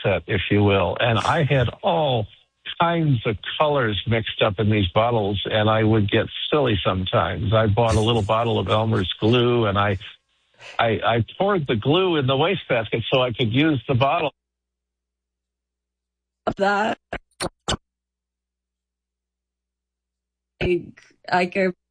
set, if you will. And I had all kinds of colors mixed up in these bottles, and I would get silly sometimes. I bought a little bottle of Elmer's glue, and I poured the glue in the wastebasket so I could use the bottle. That I could